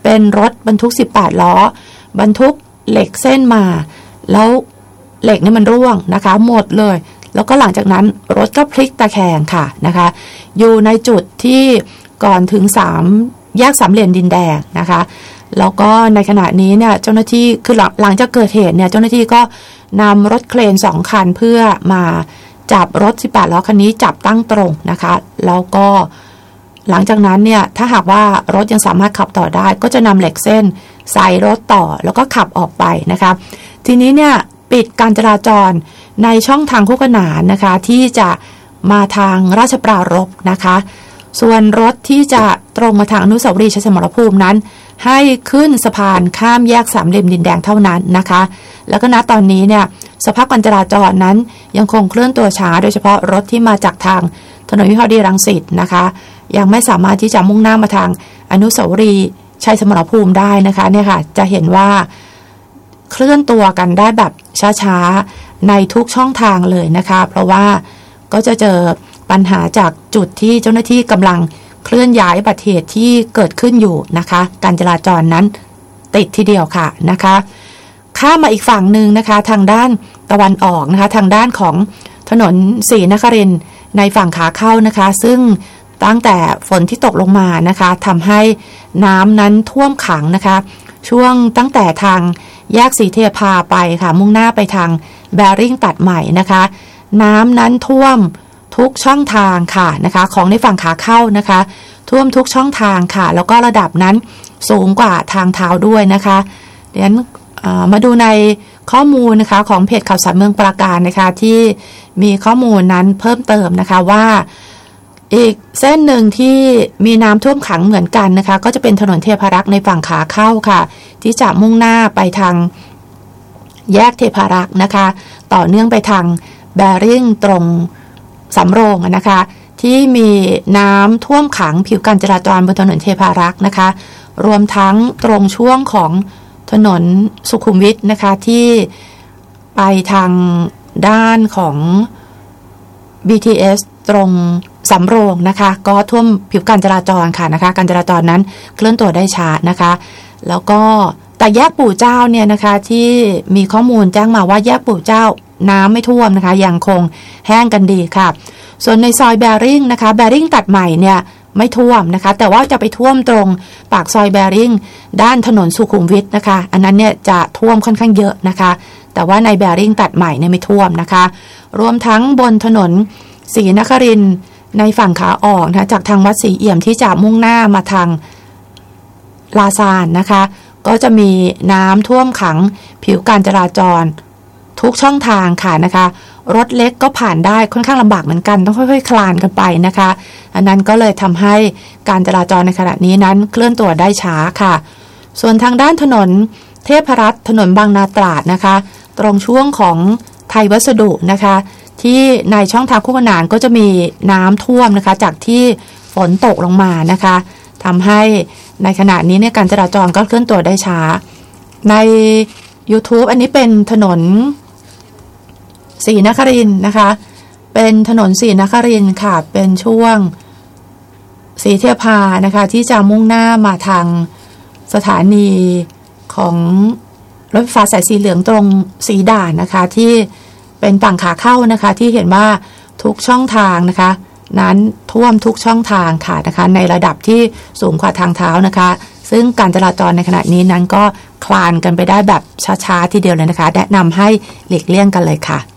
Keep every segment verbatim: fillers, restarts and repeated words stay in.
เป็นรถบรรทุกสิบแปดล้อบรรทุกเหล็กเส้นมาแล้วเหล็กนี่มันร่วงนะคะหมดเลยแล้วก็หลังจากนั้นรถก็พลิกตะแคงค่ะนะคะอยู่ในจุดที่ก่อนถึงสามแยกสามเหลี่ยมดินแดงนะคะแล้วก็ในขณะนี้เนี่ยเจ้าหน้าที่คือหลังจากเกิดเหตุเนี่ยเจ้าหน้าที่ก็นำรถเครนสองคันเพื่อมาจับรถสิบแปดล้อคันนี้จับตั้งตรงนะคะแล้วก็หลังจากนั้นเนี่ยถ้าหากว่ารถยังสามารถขับต่อได้ก็จะนำเหล็กเส้นใส่รถต่อแล้วก็ขับออกไปนะคะทีนี้เนี่ยปิดการจราจรในช่องทางคู่ขนานนะคะที่จะมาทางราชปรารภนะคะส่วนรถที่จะตรงมาทางอนุสาวรีย์ชัยสมรภูมินั้นให้ขึ้นสะพานข้ามแยกสามเหลี่ยมดินแดงเท่านั้นนะคะแล้วก็ณตอนนี้เนี่ยสภาพการจราจรนั้นยังคงเคลื่อนตัวช้าโดยเฉพาะรถที่มาจากทางถนนวิภาวดีรังสิตนะคะยังไม่สามารถที่จะมุ่งหน้ามาทางอนุสาวรีย์ชัยสมรภูมิได้นะคะเนี่ยค่ะจะเห็นว่าเคลื่อนตัวกันได้แบบช้าๆในทุกช่องทางเลยนะคะเพราะว่าก็จะเจอปัญหาจากจุดที่เจ้าหน้าที่กำลังเคลื่อนย้ายอุบัติเหตุที่เกิดขึ้นอยู่นะคะการจราจรนั้นติดทีเดียวค่ะนะคะข้ามมาอีกฝั่งหนึ่งนะคะทางด้านตะวันออกนะคะทางด้านของถนนศรีนครินทร์ในฝั่งขาเข้านะคะซึ่งตั้งแต่ฝนที่ตกลงมานะคะทำให้น้ำนั้นท่วมขังนะคะช่วงตั้งแต่ทางแยกศรีเทพาไปค่ะมุ่งหน้าไปทางแบริ่งตัดใหม่นะคะน้ำนั้นท่วมทุกช่องทางค่ะนะคะของในฝั่งขาเข้านะคะท่วมทุกช่องทางค่ะแล้วก็ระดับนั้นสูงกว่าทางเท้าด้วยนะคะเดี๋ยวนั้นมาดูในข้อมูลนะคะของเพจข่าวสารเมืองปราการนะคะที่มีข้อมูลนั้นเพิ่มเติมนะคะว่าอีกเส้นหนึ่งที่มีน้ำท่วมขังเหมือนกันนะคะก็จะเป็นถนนเทพารักษ์ในฝั่งขาเข้าค่ะที่จะมุ่งหน้าไปทางแยกเทพารักษ์นะคะต่อเนื่องไปทางแบริ่งตรงสำโรงนะคะที่มีน้ำท่วมขังผิวการจราจรบนถนนเทพารักษ์นะคะรวมทั้งตรงช่วงของถนนสุขุมวิทนะคะที่ไปทางด้านของ บี ที เอส ตรงสำโรงนะคะก็ท่วมผิวการจราจรค่ะนะคะการจราจรนั้นเคลื่อนตัวได้ช้านะคะแล้วก็แต่แยกปู่เจ้าเนี่ยนะคะที่มีข้อมูลแจ้งมาว่าแยกปู่เจ้าน้ำไม่ท่วมนะคะยังคงแห้งกันดีค่ะส่วนในซอยแบริ่งนะคะแบริ่งตัดใหม่เนี่ยไม่ท่วมนะคะแต่ว่าจะไปท่วมตรงปากซอยแบริ่งด้านถนนสุขุมวิทนะคะอันนั้นเนี่ยจะท่วมค่อนข้างเยอะนะคะแต่ว่าในแบริ่งตัดใหม่เนี่ยไม่ท่วมนะคะรวมทั้งบนถนนศรีนครินทร์ในฝั่งขาออกนะจากทางวัดศรีเอี่ยมที่จะมุ่งหน้ามาทางลาซานนะคะก็จะมีน้ำท่วมขังผิวการจราจรทุกช่องทางค่ะนะคะรถเล็กก็ผ่านได้ค่อนข้างลำบากเหมือนกันต้องค่อยๆคลานกันไปนะคะอันนั้นก็เลยทำให้การจราจรในขณะนี้นั้นเคลื่อนตัวได้ช้าค่ะส่วนทางด้านถนนเทพรัตน์ถนนบางนาตราดนะคะตรงช่วงของไทยวัสดุนะคะที่ในช่องทางคู่ขนานก็จะมีน้ำท่วมนะคะจากที่ฝนตกลงมานะคะทำให้ในขณะนี้เนี่ยการจราจรก็เคลื่อนตัวได้ช้าใน YouTube อันนี้เป็นถนนศรีนครินทร์นะคะเป็นถนนศรีนครินทร์ค่ะเป็นช่วงศรีเทพานะคะที่จะมุ่งหน้ามาทางสถานีของรถไฟฟ้าสายสีเหลืองตรงสีด่านนะคะที่เป็นฝั่งขาเข้านะคะที่เห็นว่าทุกช่องทางนะคะนั้นท่วมทุกช่องทางค่ะนะคะในระดับที่สูงกว่าทางเท้านะคะซึ่งการจราจรในขณะนี้นั้นก็คลานกันไปได้แบบช้าๆทีเดียวเลยนะคะแนะนำให้หลีกเลี่ยงกันเลยค่ะ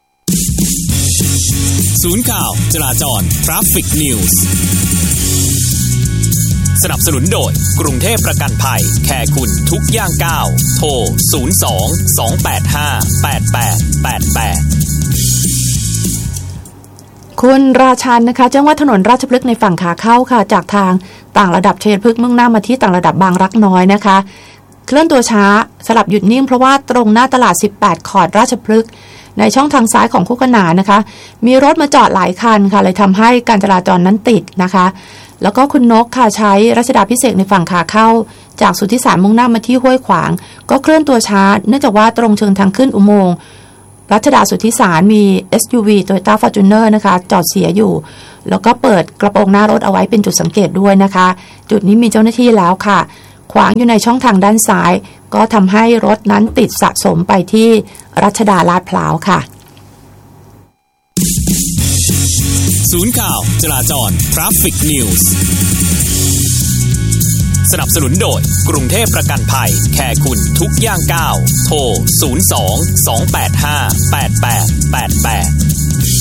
ศูนย์ข่าวจราจร Traffic News สนับสนุนโดยกรุงเทพประกันภัยแค่คุณทุกย่างก้าวโทรศูนย์ สอง สอง แปด ห้า แปด แปด แปด แปดคุณราชันนะคะแจ้งว่าถนนราชพฤกษ์ในฝั่งขาเข้าค่ะจากทางต่างระดับชัยพฤกษ์มุ่งหน้ามาที่ต่างระดับบางรักน้อยนะคะเคลื่อนตัวช้าสลับหยุดนิ่งเพราะว่าตรงหน้าตลาดสิบแปดขอดราชพฤกษ์ในช่องทางซ้ายของคู่ขนานนะคะมีรถมาจอดหลายคันค่ะเลยทำให้การจราจรนั้นติดนะคะแล้วก็คุณนกค่ะใช้รัชดาภิเษกในฝั่งขาเข้าจากสุทธิสารมุ่งหน้ามาที่ห้วยขวางก็เคลื่อนตัวช้าเนื่องจากว่าตรงเชิงทางขึ้นอุโมงค์รัชดาสุทธิสารมี เอส ยู วี Toyota Fortuner นะคะจอดเสียอยู่แล้วก็เปิดกระโปรงหน้ารถเอาไว้เป็นจุดสังเกตด้วยนะคะจุดนี้มีเจ้าหน้าที่แล้วค่ะขวางอยู่ในช่องทางด้านซ้ายก็ทำให้รถนั้นติดสะสมไปที่รัชดาลาดพร้าวค่ะศูนย์ข่าวจราจร Traffic News สนับสนุนโดยกรุงเทพประกันภัยแคร์คุณทุกย่างก้าวโทรศูนย์ สอง สอง แปด ห้า แปด แปด แปด แปด